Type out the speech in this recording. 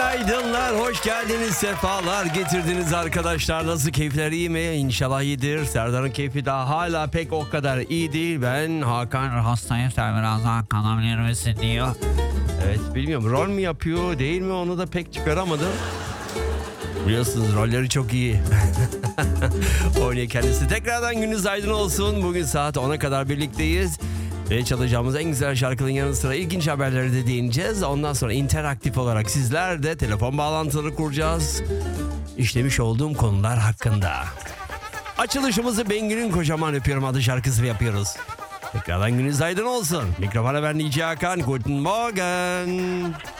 Günaydınlar, hoş geldiniz, sefalar getirdiniz arkadaşlar. Nasıl, keyifler iyi mi? İnşallah iyidir. Serdar'ın keyfi daha hala pek o kadar iyi değil. Ben Hakan hastayım, sen birazdan kanabilir misin diyor. Evet, bilmiyorum, rol mü yapıyor değil mi, onu da pek çıkaramadım. Biliyorsunuz rolleri çok iyi. Oynuyor kendisi. Tekrardan gününüz aydın olsun. Bugün saat 10'a kadar birlikteyiz. Ve çalacağımız en güzel şarkının yanı sıra ilginç haberleri de değineceğiz. Ondan sonra interaktif olarak sizler de telefon bağlantıları kuracağız. İşlemiş olduğum konular hakkında. Açılışımızı Bengü'nün Kocaman Öpüyorum adlı şarkısı yapıyoruz. Tekrardan gününüz aydın olsun. Mikrofona ben DJ Hakan. Guten Morgen.